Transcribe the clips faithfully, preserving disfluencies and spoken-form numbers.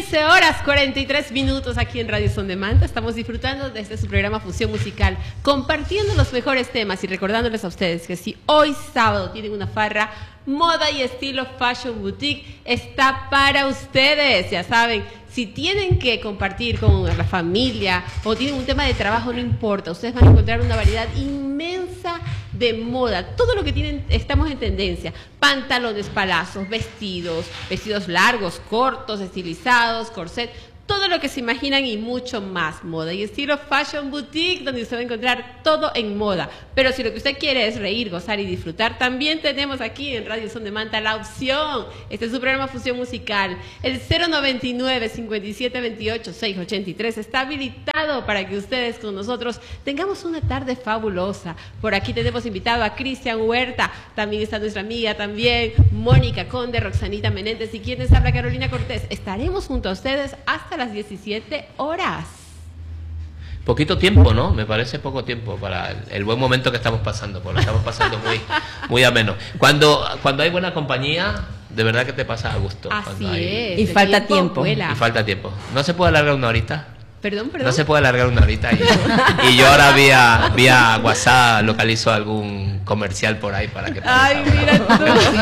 quince horas cuarenta y tres minutos aquí en Radio Son de Manta. Estamos disfrutando de este su programa Fusión Musical, compartiendo los mejores temas y recordándoles a ustedes que si hoy sábado tienen una farra, moda y estilo Fashion Boutique está para ustedes. Ya saben, si tienen que compartir con la familia o tienen un tema de trabajo, no importa, ustedes van a encontrar una variedad inmensa de moda. Todo lo que tienen, estamos en tendencia: pantalones palazos, vestidos, vestidos largos, cortos, estilizados, corset, todo lo que se imaginan y mucho más. Moda y estilo Fashion Boutique, donde usted va a encontrar todo en moda. Pero si lo que usted quiere es reír, gozar y disfrutar, también tenemos aquí en Radio Son de Manta la opción. Este es su programa Fusión Musical. El cero noventa y nueve, cincuenta y siete veintiocho, seiscientos ochenta y tres está habilitado para que ustedes con nosotros tengamos una tarde fabulosa. Por aquí tenemos invitado a Cristian Huerta, también está nuestra amiga también, Mónica Conde, Roxanita Menéndez y quien les habla, Carolina Cortés. Estaremos junto a ustedes hasta las diecisiete horas. Poquito tiempo, ¿no? Me parece poco tiempo para el, el buen momento que estamos pasando, porque lo estamos pasando muy, muy ameno. Cuando, cuando hay buena compañía, de verdad que te pasa a gusto. Así hay... es. Y falta tiempo. Vuela. Y falta tiempo. ¿No se puede alargar una horita? Perdón, perdón. No se puede alargar una horita. Y, y yo ahora vía, vía WhatsApp localizo algún comercial por ahí para que... Ay, mira tú.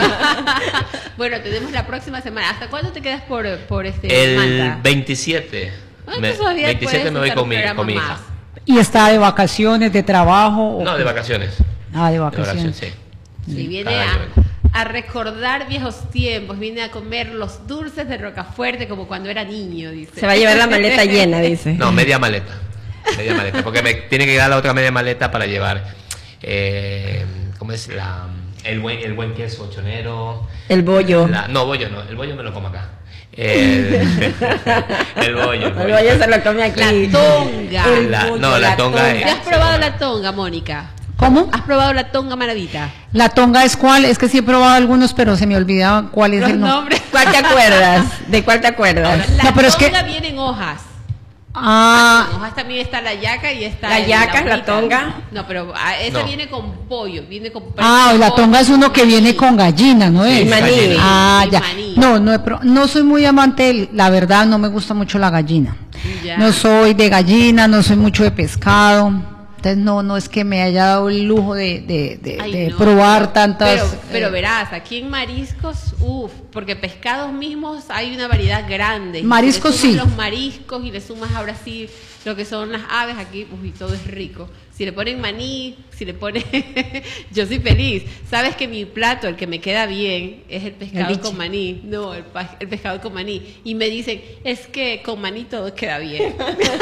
Bueno, tenemos la próxima semana. ¿Hasta cuándo te quedas por, por este El Manta? veintisiete. Bueno, Me, todavía veintisiete me voy puedes con mi, estar con mi un hija. programa ¿Y está de vacaciones, de trabajo? No, o- de vacaciones. Ah, de De vacaciones. vacaciones, sí. Sí, viene Cada a, año vengo. a recordar viejos tiempos, viene a comer los dulces de Rocafuerte como cuando era niño, dice. Se va a llevar la maleta llena, dice. No, media maleta. Media maleta. Porque me tiene que quedar la otra media maleta para llevar. Eh, ¿Cómo es? La, el, buen, el buen queso chonero. El bollo. La, no, bollo no. El bollo me lo como acá. El, el bollo. El bollo se lo come aquí. La tonga. El La- bollo, no, la tonga ¿Te es- has probado la tonga, Mónica? ¿Cómo? ¿Has probado la tonga maravita? ¿La tonga es cuál? Es que sí he probado algunos, pero se me olvidaba cuál es Los el nombre. nombres. ¿Cuál te acuerdas? ¿De cuál te acuerdas? La No, pero es tonga que- viene en hojas. En Ah, hojas también está la yaca y está La el- yaca, la bonita. tonga. No, pero ah, esa No. viene con pollo, viene con ah, la tonga es uno que viene con gallina, ¿no es? Y maní. Ah, Y ya. maní. No, no, he pro- no soy muy amante, del- la verdad, no me gusta mucho la gallina. Ya. No soy de gallina, no soy mucho de pescado. Entonces, no, no es que me haya dado el lujo de, de, de, Ay, de no, probar pero- tantas. Pero, pero eh, verás, aquí en mariscos, uff, porque pescados mismos hay una variedad grande. Y Mariscos, si le sumas sí. los mariscos y le sumas ahora sí lo que son las aves aquí, uy, todo es rico. Si le ponen maní, si le ponen... Yo soy feliz. Sabes que mi plato, el que me queda bien, es el pescado biche. con maní. No, el, pa- el pescado con maní. Y me dicen, es que con maní todo queda bien.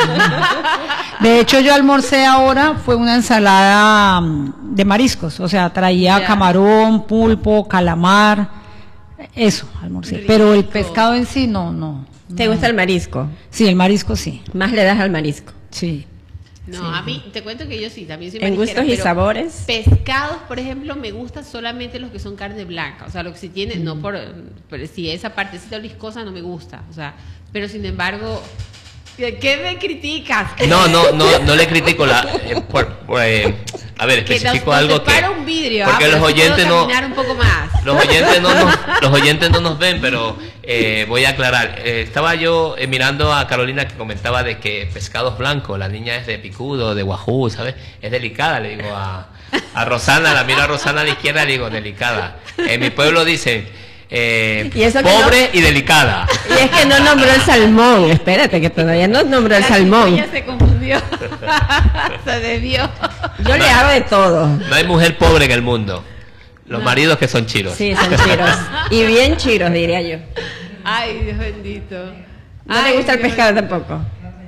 De hecho, yo almorcé ahora, fue una ensalada mm, de mariscos, o sea, traía Ya. camarón, pulpo, calamar, eso, almorcé. Rico. Pero el pescado en sí, no, no. ¿Te gusta el marisco? Sí, el marisco sí, Más le das al marisco. sí. No, a mí, te cuento que yo sí, también soy En marisquera, gustos y pero sabores. pescados, por ejemplo, me gustan solamente los que son carne blanca, o sea, lo que si tiene, no por, pero si esa partecita viscosa no me gusta, o sea, pero sin embargo, ¿qué qué me criticas? No, no, no, no le critico la. eh, por, por, eh, a ver, Que nos, especifico nos algo que. separa un vidrio, Porque ah, los pero sí puedo oyentes no. caminar un poco más. Los oyentes no nos, los oyentes no nos ven, pero eh, voy a aclarar. Eh, estaba yo eh, mirando a Carolina que comentaba de que pescados blancos, la niña es de picudo, de guajú, ¿sabes? Es delicada, le digo a, a Rosana, la miro a Rosana a la izquierda, le digo, delicada. En mi pueblo dicen eh, ¿Y eso que pobre y delicada. Y es que no nombró el salmón. Espérate, que todavía no nombró el La salmón. cigüeña se confundió, se desvió. Yo le hago de todo. No hay mujer pobre en el mundo. Los No. maridos que son chiros. Sí, son chiros. Y bien chiros, diría yo. Ay, Dios bendito. No Ay, le gusta el Dios pescado bendito. tampoco.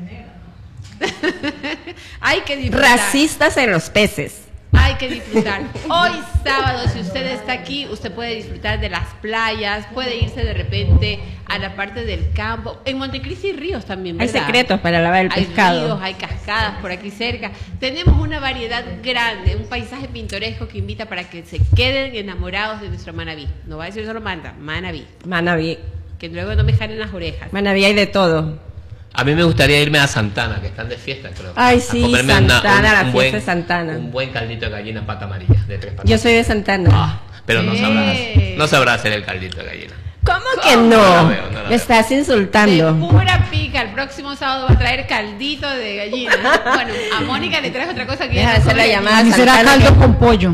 Hay que disfrutar. Racistas en los peces. Hay que disfrutar. Hoy sábado, si usted está aquí, usted puede disfrutar de las playas, puede irse de repente a la parte del campo. En Montecristi hay ríos también, Hay ¿verdad? secretos para lavar el Hay pescado. ríos, hay cascadas por aquí cerca. Tenemos una variedad grande, un paisaje pintoresco que invita para que se queden enamorados de nuestro Manabí. No va a decir solo Manta, Manabí. Manaví. Que luego no me jalen las orejas. Manaví hay de todo. A mí me gustaría irme a Santana, que están de fiesta, creo. Ay, A sí, comerme Santana, la fiesta buen, de Santana. Un buen caldito de gallina pata amarilla, de tres patas. Yo soy de Santana. Ah, pero no sabrás, Eh. no sabrás hacer el caldito de gallina. ¿Cómo que No no? lo veo, no lo la Me veo. estás De insultando. pura pica, el próximo sábado va a traer caldito de gallina. Bueno, a Mónica le traes otra cosa que Deja ya de no hacer la come llamada. A mí será Santana, caldo que- con pollo.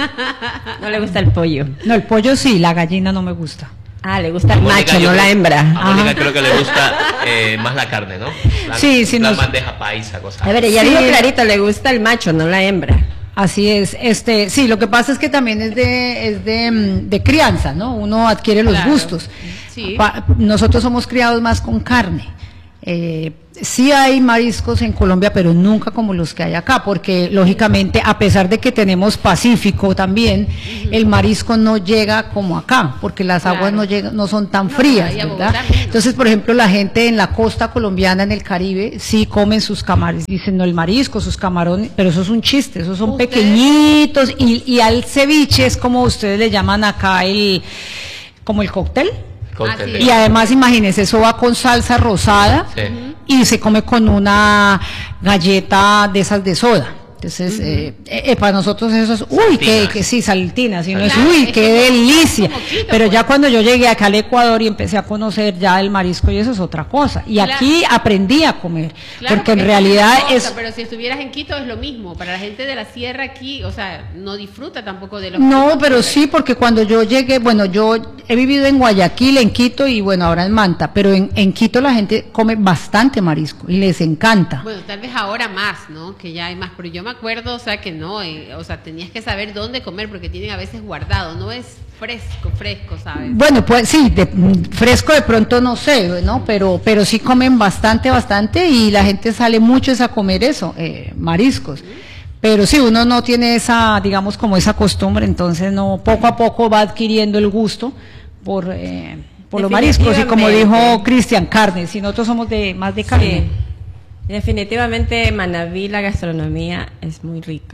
No le gusta el pollo. No, el pollo sí, la gallina no me gusta. Ah, le gusta el A Mónica, macho, yo no la creo- hembra. A Mónica Ajá. creo que le gusta eh, más la carne, ¿no? La, Sí, sí, la nos- bandeja paisa, cosas. A ver, ella Sí. dijo clarito, le gusta el macho, no la hembra. Así es, este, sí, lo que pasa es que también es de, es de, mm, de crianza, ¿no? Uno adquiere los Claro. gustos. Sí. Pa- nosotros somos criados más con carne. Eh, sí hay mariscos en Colombia, pero nunca como los que hay acá, porque lógicamente, a pesar de que tenemos Pacífico también, el marisco no llega como acá, porque las Claro. aguas no llegan, no son tan No, frías, ahí a ¿verdad? Bogotá menos. Entonces, por ejemplo, la gente en la costa colombiana, en el Caribe, sí comen sus camarones, dicen no el marisco, sus camarones, pero eso es un chiste, esos son Ustedes- pequeñitos y, y al ceviche es como ustedes le llaman acá el, como el cóctel. Cóctel Así de- es. Y además, imagínense, eso va con salsa rosada Sí. y se come con una galleta de esas de soda. Entonces, eh, eh, para nosotros eso es, uy, que, Saltinas. que sí, saltinas, y no es, Claro, uy, es qué como- delicia. como Quito, Pero ya pues. cuando yo llegué acá al Ecuador y empecé a conocer ya el marisco y eso es otra cosa. Y Claro. aquí aprendí a comer, Claro, porque en es realidad otra cosa, es... Pero si estuvieras en Quito es lo mismo. Para la gente de la sierra aquí, o sea, no disfruta tampoco de los. No, pero sí, porque cuando yo llegué, bueno, yo he vivido en Guayaquil, en Quito y bueno, ahora en Manta, pero en, en Quito la gente come bastante marisco y les encanta. Bueno, tal vez ahora más, ¿no? Que ya hay más. Pero yo me acuerdo, o sea, que no. eh, o sea, tenías que saber dónde comer porque tienen a veces guardado. No es fresco, fresco, ¿sabes? Bueno, pues sí, de- mm, fresco de pronto no sé, ¿no? Pero, pero sí comen bastante, bastante y la gente sale mucho es a comer eso, eh, mariscos. Pero sí, uno no tiene esa, digamos, como esa costumbre, entonces no, poco a poco va adquiriendo el gusto por, eh, por los mariscos y como dijo Definitivamente. Cristian, carnes, y nosotros somos de más de carne. Sí. Definitivamente Manabí, la gastronomía es muy rica.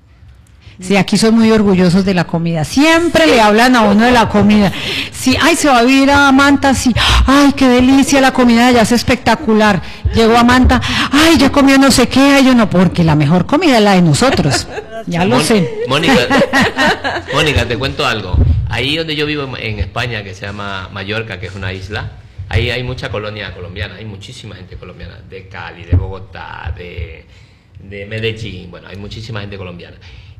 Sí, aquí son muy orgullosos de la comida. Siempre le hablan a uno de la comida. Sí, ay, se va a vivir a Manta, sí. Ay, qué delicia, la comida de allá es espectacular. Llegó a Manta, ay, ya comió no sé qué, ay, yo no, porque la mejor comida es la de nosotros. Ya lo Mon- sé. Mónica, Mónica, te cuento algo. Ahí donde yo vivo en España, que se llama Mallorca, que es una isla, ahí hay mucha colonia colombiana, hay muchísima gente colombiana, de Cali, de Bogotá, de, de Medellín, bueno, hay muchísima gente colombiana.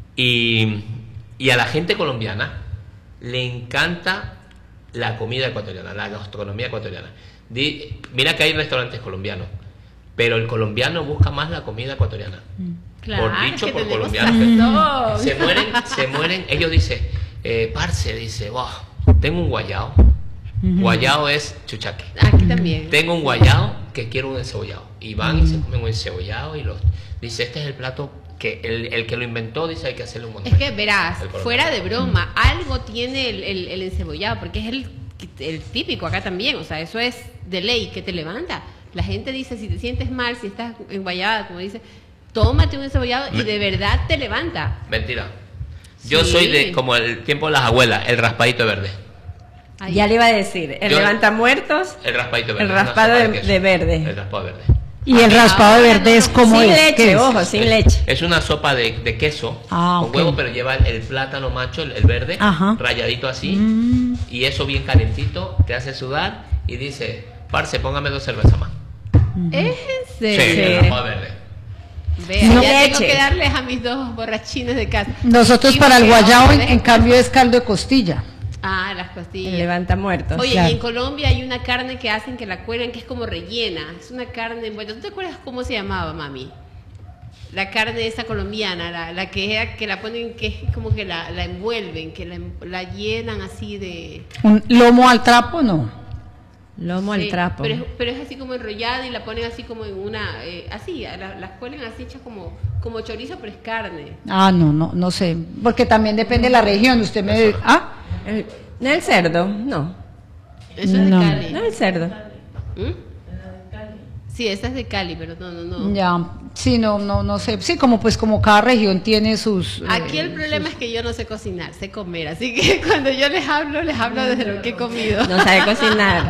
Y, y a la gente colombiana le encanta la comida ecuatoriana, la gastronomía ecuatoriana. Di- mira que hay restaurantes colombianos, pero el colombiano busca más la comida ecuatoriana. Claro, por dicho, es que por tenemos colombiano. sazón. Se mueren, se mueren. Ellos dicen, eh, parce, dice, wow, tengo un guayao. Guayao es chuchaque. Aquí también. Tengo un guayao que quiero un encebollado. Y van y se comen un encebollado y los dice, este es el plato que el, el que lo inventó dice hay que hacerle un montón. Es que verás, El colombiano. fuera de broma, algo tiene el, el, el encebollado, porque es el, el típico acá también, o sea, eso es de ley que te levanta. La gente dice, si te sientes mal, si estás enguayada, como dice, tómate un encebollado y Me- de verdad te levanta. Mentira. Yo Sí. soy de como el tiempo de las abuelas, el raspadito verde. Ahí. Ya le iba a decir, el Yo- levantamuertos, El raspadito verde. El una raspado sopa de- queso. de verde. El raspado verde. Y el raspado de verde es como sin es. ¿qué leche, es? ojo, sin es, leche. Es una sopa de, de queso Ah, con ok. huevo, pero lleva el, el plátano macho, el, el verde, Ajá. rayadito así, Mm. y eso bien calentito, te hace sudar y dice, parce, póngame dos cervezas más. ¿Es en Sí, serio? el raspado verde. Vea, No ya leche. tengo que darles a mis dos borrachines de casa. Nosotros Y para el porque guayao, ahora en, en cambio, es caldo de costilla. Ah, las El costillas. levantamuertos. Oye, Claro. y en Colombia hay una carne que hacen que la cuelgan que es como rellena. Es una carne envuelta. ¿Tú te acuerdas cómo se llamaba, mami? La carne esa colombiana, la, la que era- que la ponen, que es como que la, la envuelven, que la, la llenan así de... Un lomo al trapo, no. Lomo al Sí, trapo. Pero es, pero es así como enrollada y la ponen así como en una... eh, así, la- las cuelgan así hechas como, como chorizo, pero es carne. Ah, no, no, no sé. Porque también depende de la región. Usted me. Ah, El- ¿No el cerdo? No. Eso No. es de Cali. No el cerdo. ¿Mm? Sí, esa es de Cali, pero no, no, no. ya. Sí, no, no, no sé. Sí, como pues como cada región tiene sus. eh, Aquí el problema es que yo no sé cocinar, sé comer, así que cuando yo les hablo, les hablo desde lo que he comido. No sabe cocinar.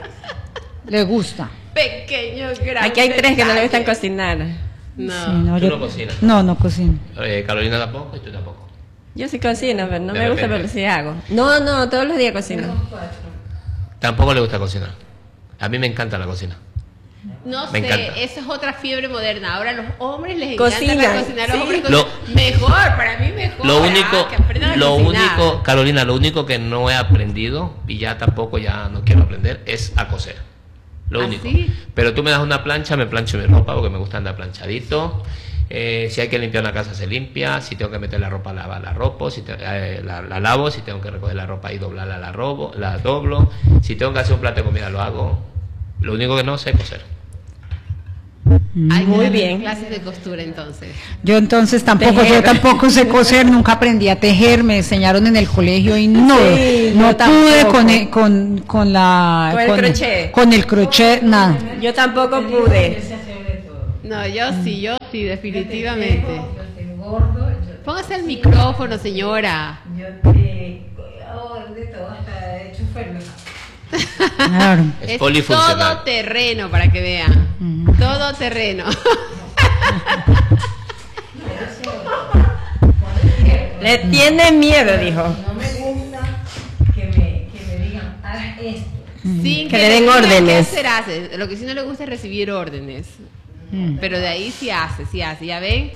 le gusta. Pequeño, grande. Aquí hay tres que no le gustan detalle. cocinar. No. Sí, no, Tú yo- no cocinas. No, no cocino. Eh, Carolina tampoco y tú tampoco. Yo sí cocino, pero no De me gusta, repente. pero sí hago. No, no, todos los días cocino. Tampoco le gusta cocinar. A mí me encanta la cocina. No Me sé, encanta. eso es otra fiebre moderna. Ahora a los hombres les Cocinan, encanta cocinar. Los sí. hombres Lo- cocinan. Mejor, para mí mejor. Lo ah, único, que aprendan a lo cocinar. único, Carolina, lo único que no he aprendido y ya tampoco ya no quiero aprender es a coser. Lo ¿Ah, único. sí? Pero tú me das una plancha, me plancho mi ropa porque me gusta andar planchadito. Eh, si hay que limpiar una casa se limpia. Si tengo que meter la ropa a lavar, la ropo. Si te- eh, la, la lavo. Si tengo que recoger la ropa y doblarla, la robo, la doblo. Si tengo que hacer un plato de comida lo hago. Lo único que no sé es coser. Hay que Muy darle bien. clases de costura entonces. Yo entonces tampoco, Tejer. yo tampoco sé coser, nunca aprendí a tejer, me enseñaron en el colegio y no, Sí, no yo pude tampoco. con, el- con, con la... Con el crochet. Con el crochet, nada. Yo tampoco pude. No, yo sí, yo sí, definitivamente. Póngase el micrófono, señora. Yo te... de todo, hasta he hecho enfermedad. Claro. Es, Es polifuncional. todo terreno, para que vean. Ujú. Todo terreno. Le tiene miedo, dijo. No me gusta que me, que me digan, haz esto. Sin Que le den digan órdenes. qué hacer, hace. Lo que sí no le gusta es recibir órdenes. Mm. Pero de ahí sí hace, sí hace. ¿Ya ven?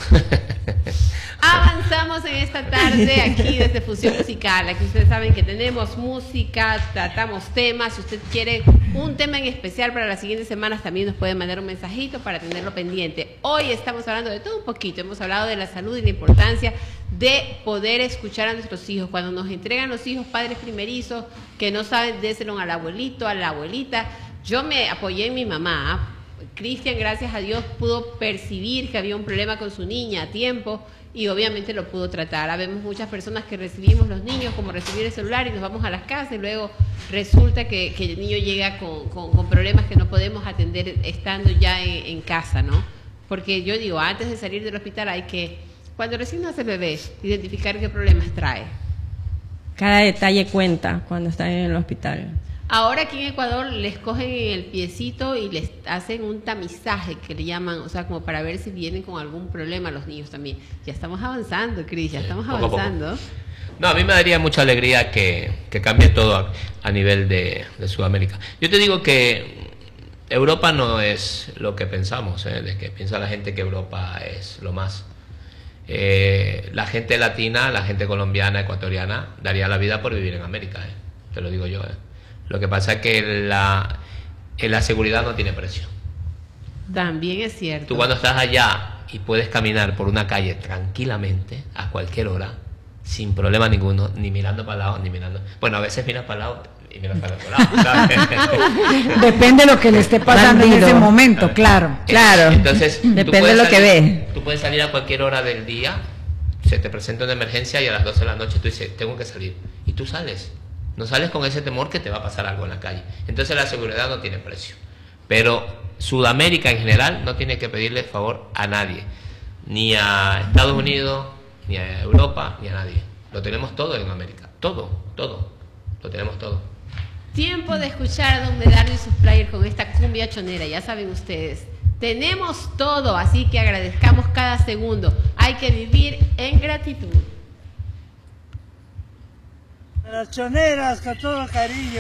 Avanzamos en esta tarde aquí desde Fusión Musical. Aquí ustedes saben que tenemos música, tratamos temas. Si usted quiere un tema en especial para las siguientes semanas, también nos puede mandar un mensajito para tenerlo pendiente. Hoy estamos hablando de todo un poquito. Hemos hablado de la salud y la importancia de poder escuchar a nuestros hijos. Cuando nos entregan los hijos padres primerizos que no saben, déselo al abuelito, a la abuelita. Yo me apoyé en mi mamá. Cristian, gracias a Dios, pudo percibir que había un problema con su niña a tiempo y obviamente lo pudo tratar. Habemos muchas personas que recibimos los niños como recibir el celular y nos vamos a las casas y luego resulta que, que el niño llega con, con, con problemas que no podemos atender estando ya en, en casa, ¿no? Porque yo digo, antes de salir del hospital hay que, cuando recién nace el bebé, identificar qué problemas trae. Cada detalle cuenta cuando están en el hospital. Ahora aquí en Ecuador les cogen el piecito y les hacen un tamizaje que le llaman, o sea, como para ver si vienen con algún problema los niños también. Ya estamos avanzando, Cris, ya estamos poco a poco. avanzando. No, a mí me daría mucha alegría que, que cambie todo a, a nivel de, de Sudamérica. Yo te digo que Europa no es lo que pensamos, ¿eh? De que piensa la gente que Europa es lo más. Eh, la gente latina, la gente colombiana, ecuatoriana, daría la vida por vivir en América, ¿eh? Te lo digo yo, ¿eh? Lo que pasa es que la, eh, la seguridad no tiene precio. También es cierto. Tú cuando estás allá y puedes caminar por una calle tranquilamente, a cualquier hora, sin problema ninguno, ni mirando para el lado, ni mirando... Bueno, a veces miras para el lado y miras para el otro lado, ¿sabes? Depende de lo que le esté pasando en Bandido. ese momento, claro. Claro. Entonces, tú Depende puedes de lo que salir- ve. Tú puedes salir a cualquier hora del día, se te presenta una emergencia y a las doce de la noche tú dices, tengo que salir. Y tú sales. No sales con ese temor que te va a pasar algo en la calle. Entonces la seguridad no tiene precio. Pero Sudamérica en general no tiene que pedirle favor a nadie. Ni a Estados Unidos, ni a Europa, ni a nadie. Lo tenemos todo en América. Todo, todo. Lo tenemos todo. Tiempo de escuchar a Don Medardo y sus players con esta cumbia chonera, ya saben ustedes. Tenemos todo, así que agradezcamos cada segundo. Hay que vivir en gratitud. Las choneras con todo cariño.